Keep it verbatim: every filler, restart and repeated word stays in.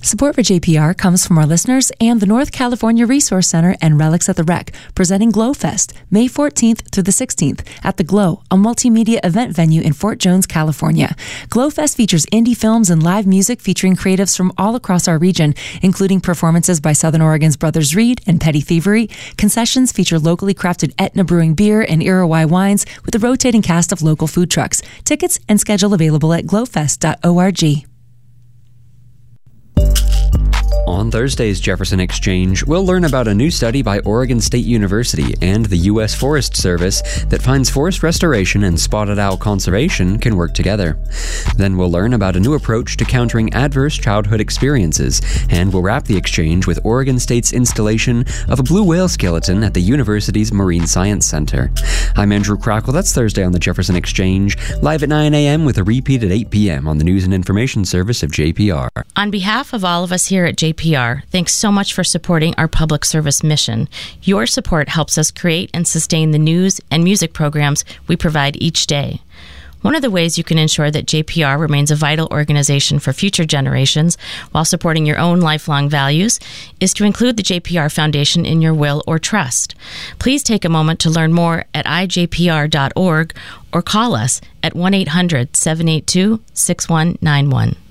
Support for J P R comes from our listeners and the North California Resource Center and Relics at the Rec, presenting GlowFest, May fourteenth through the sixteenth at The Glow, a multimedia event venue in Fort Jones, California. GlowFest features indie films and live music featuring creatives from all across our region, including performances by Southern Oregon's Brothers Reed and Petty Thievery. Concessions feature locally crafted Etna Brewing beer and Iroquois wines with a rotating cast of local food trucks. Tickets and schedule available at glowfest dot org. On Thursday's Jefferson Exchange, we'll learn about a new study by Oregon State University and the U S Forest Service that finds forest restoration and spotted owl conservation can work together. Then we'll learn about a new approach to countering adverse childhood experiences, and we'll wrap the exchange with Oregon State's installation of a blue whale skeleton at the university's Marine Science Center. I'm Andrew Crackle. That's Thursday on the Jefferson Exchange, live at nine a.m. with a repeat at eight p.m. on the News and Information Service of J P R. On behalf of all of us here at J P R, thanks so much for supporting our public service mission. Your support helps us create and sustain the news and music programs we provide each day. One of the ways you can ensure that J P R remains a vital organization for future generations while supporting your own lifelong values is to include the J P R Foundation in your will or trust. Please take a moment to learn more at i j p r dot org or call us at one eight hundred seven eight two six one nine one.